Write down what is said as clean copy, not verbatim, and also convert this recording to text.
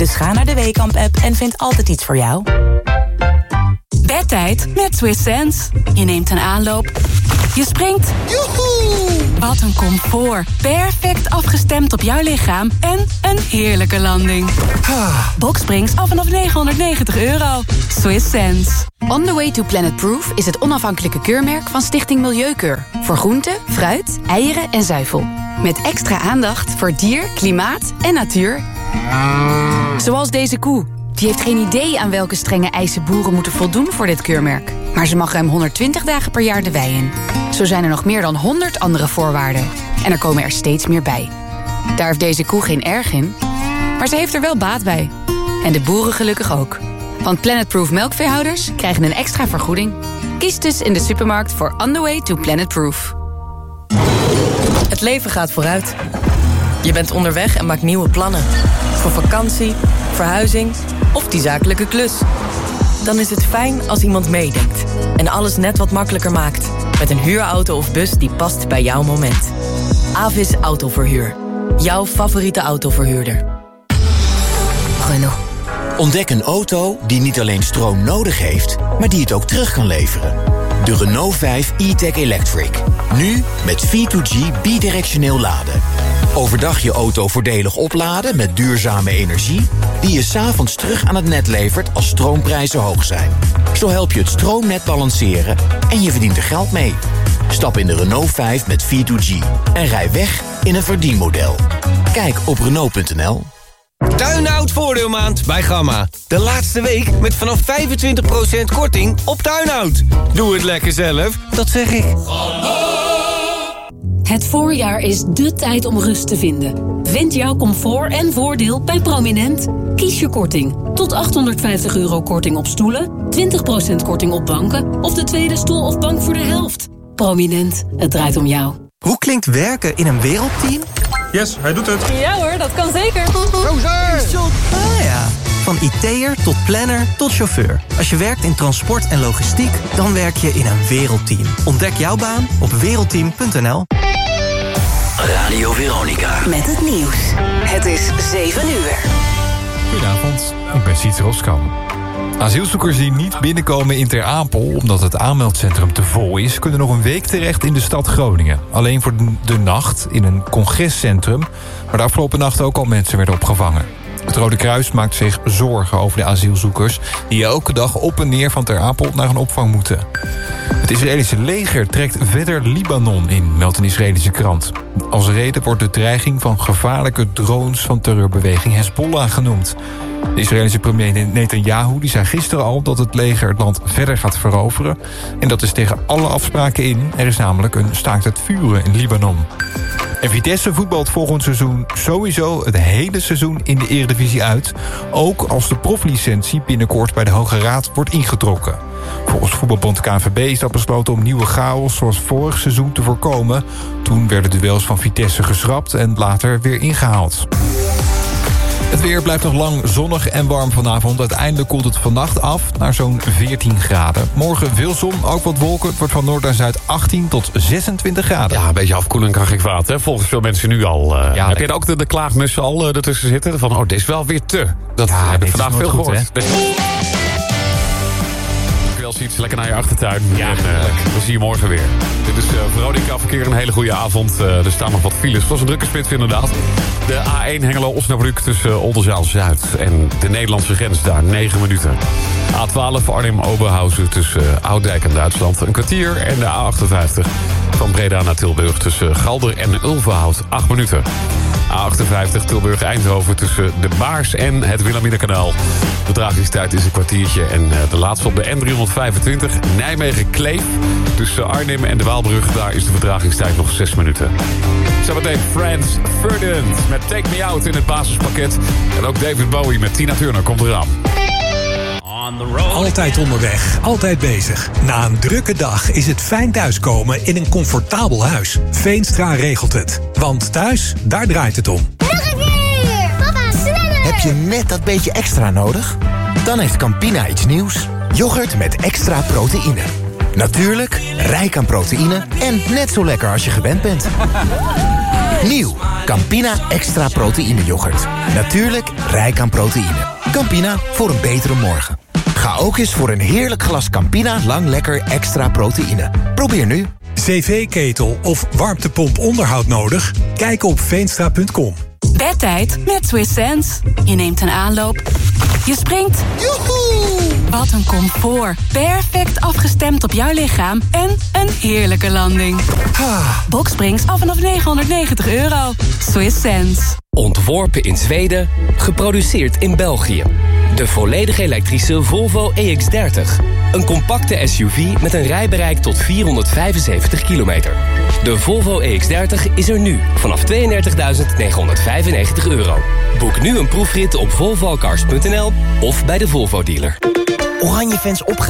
Dus ga naar de Weekamp-app en vind altijd iets voor jou. Bedtijd met Swiss Sense. Je neemt een aanloop. Je springt. Joehoe! Wat een comfort. Perfect afgestemd op jouw lichaam. En een heerlijke landing. Boxsprings af vanaf €990. Swiss Sense. On the Way to Planet Proof is het onafhankelijke keurmerk van Stichting Milieukeur. Voor groente, fruit, eieren en zuivel. Met extra aandacht voor dier, klimaat en natuur. Zoals deze koe. Die heeft geen idee aan welke strenge eisen boeren moeten voldoen voor dit keurmerk. Maar ze mag ruim 120 dagen per jaar de wei in. Zo zijn er nog meer dan 100 andere voorwaarden. En er komen er steeds meer bij. Daar heeft deze koe geen erg in. Maar ze heeft er wel baat bij. En de boeren gelukkig ook. Want Planet Proof melkveehouders krijgen een extra vergoeding. Kies dus in de supermarkt voor On the Way to Planet Proof. Het leven gaat vooruit. Je bent onderweg en maakt nieuwe plannen. Voor vakantie, verhuizing of die zakelijke klus. Dan is het fijn als iemand meedenkt. En alles net wat makkelijker maakt. Met een huurauto of bus die past bij jouw moment. Avis Autoverhuur. Jouw favoriete autoverhuurder. Renault. Ontdek een auto die niet alleen stroom nodig heeft, maar die het ook terug kan leveren. De Renault 5 e-Tech Electric. Nu met V2G bidirectioneel laden. Overdag je auto voordelig opladen met duurzame energie die je 's avonds terug aan het net levert als stroomprijzen hoog zijn. Zo help je het stroomnet balanceren en je verdient er geld mee. Stap in de Renault 5 met V2G en rij weg in een verdienmodel. Kijk op Renault.nl. Tuinhout voordeelmaand bij Gamma. De laatste week met vanaf 25% korting op tuinhout. Doe het lekker zelf, dat zeg ik. Het voorjaar is dé tijd om rust te vinden. Vind jouw comfort en voordeel bij Prominent. Kies je korting. Tot €850 korting op stoelen, 20% korting op banken of de tweede stoel of bank voor de helft. Prominent, het draait om jou. Hoe klinkt werken in een wereldteam? Yes, hij doet het. Ja hoor, dat kan zeker. Ah ja. Van IT'er tot planner tot chauffeur. Als je werkt in transport en logistiek, dan werk je in een wereldteam. Ontdek jouw baan op wereldteam.nl. Radio Veronica. Met het nieuws. Het is 7 uur. Goedenavond, ik ben Siets Roskam. Asielzoekers die niet binnenkomen in Ter Apel omdat het aanmeldcentrum te vol is, kunnen nog een week terecht in de stad Groningen. Alleen voor de nacht in een congrescentrum, waar de afgelopen nacht ook al mensen werden opgevangen. Het Rode Kruis maakt zich zorgen over de asielzoekers die elke dag op en neer van Ter Apel naar een opvang moeten. Het Israëlische leger trekt verder Libanon in, meldt een Israëlische krant. Als reden wordt de dreiging van gevaarlijke drones van terreurbeweging Hezbollah genoemd. De Israëlische premier Netanyahu die zei gisteren al dat het leger het land verder gaat veroveren. En dat is tegen alle afspraken in. Er is namelijk een staakt het vuren in Libanon. En Vitesse voetbalt volgend seizoen sowieso het hele seizoen in de Eredivisie uit. Ook als de proflicentie binnenkort bij de Hoge Raad wordt ingetrokken. Volgens voetbalbond KNVB is dat besloten om nieuwe chaos zoals vorig seizoen te voorkomen. Toen werden duels van Vitesse geschrapt en later weer ingehaald. Het weer blijft nog lang zonnig en warm vanavond. Uiteindelijk koelt het vannacht af naar zo'n 14 graden. Morgen veel zon, ook wat wolken. Het wordt van noord naar zuid 18 tot 26 graden. Ja, een beetje afkoeling kan geen kwaad, hè? Volgens veel mensen nu al. Heb je ook de klaagmussen al ertussen zitten? Van, dit is wel weer te. Dat heb ik vandaag veel gehoord. Iets lekker naar je achtertuin. Ja, en we zien je morgen weer. Dit is Veronica Verkeer. Een hele goede avond. Er staan nog wat files. Het was een drukke spits inderdaad. De A1 Hengelo-Osnabrück tussen Oldenzaal-Zuid en de Nederlandse grens daar. 9 minuten. A12 Arnhem-Oberhausen tussen Ouddijk en Duitsland. Een kwartier. En de A58 van Breda naar Tilburg tussen Galder en Ulverhout. 8 minuten. A58 Tilburg-Eindhoven tussen de Baars en het Wilhelminakanaal. De vertragingstijd is een kwartiertje. En de laatste op de N325 Nijmegen-Kleef. Tussen Arnhem en de Waalbrug. Daar is de vertragingstijd nog 6 minuten. Zometeen Frans Ferdinand met Take Me Out in het basispakket. En ook David Bowie met Tina Turner komt eraan. Altijd onderweg, altijd bezig. Na een drukke dag is het fijn thuiskomen in een comfortabel huis. Veenstra regelt het. Want thuis, daar draait het om. Nog een keer! Papa, sneller! Heb je net dat beetje extra nodig? Dan heeft Campina iets nieuws. Yoghurt met extra proteïne. Natuurlijk, rijk aan proteïne en net zo lekker als je gewend bent. Nieuw, Campina Extra Proteïne yoghurt. Natuurlijk rijk aan proteïne. Campina, voor een betere morgen. Ga ook eens voor een heerlijk glas Campina Lang Lekker Extra Proteïne. Probeer nu. cv-ketel of warmtepomp onderhoud nodig? Kijk op veenstra.com. Bedtijd met Swiss Sense. Je neemt een aanloop. Je springt. Wat een comfort. Perfect afgestemd op jouw lichaam. En een heerlijke landing. Boxsprings af vanaf €990. Swiss Sense. Ontworpen in Zweden, geproduceerd in België. De volledig elektrische Volvo EX30. Een compacte SUV met een rijbereik tot 475 kilometer. De Volvo EX30 is er nu vanaf €32.995. Boek nu een proefrit op volvocars.nl of bij de Volvo dealer. Oranje fans opgelet.